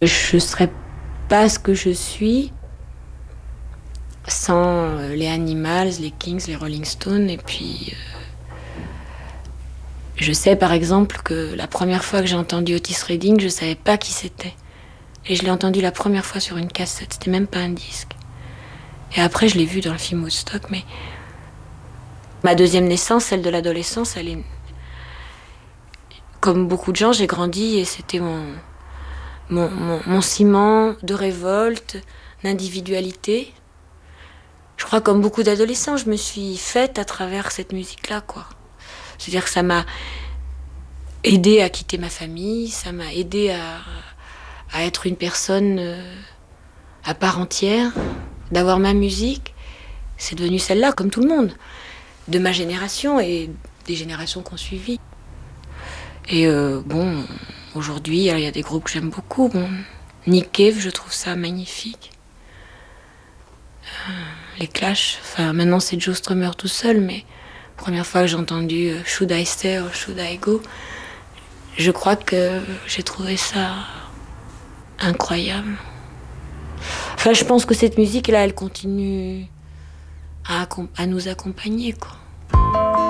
Je serais pas ce que je suis sans les Animals, les Kings, les Rolling Stones. Et puis, je sais par exemple que la première fois que j'ai entendu Otis Redding, je savais pas qui c'était. Et je l'ai entendu la première fois sur une cassette, c'était même pas un disque. Et après, je l'ai vu dans le film Woodstock, mais ma deuxième naissance, celle de l'adolescence, elle est... Comme beaucoup de gens, j'ai grandi et c'était mon ciment de révolte, d'individualité. Je crois comme beaucoup d'adolescents, je me suis faite à travers cette musique-là, quoi. C'est-à-dire que ça m'a aidé à quitter ma famille, ça m'a aidé à être une personne à part entière, d'avoir ma musique. C'est devenu celle-là, comme tout le monde, de ma génération et des générations qui ont suivi. Et bon, aujourd'hui, il y a des groupes que j'aime beaucoup. Bon, Nick Cave, je trouve ça magnifique. Les Clash, enfin maintenant c'est Joe Strummer tout seul, mais la première fois que j'ai entendu Should I Stay or Should I Go, je crois que j'ai trouvé ça incroyable. Enfin, je pense que cette musique-là, elle continue à nous accompagner, quoi.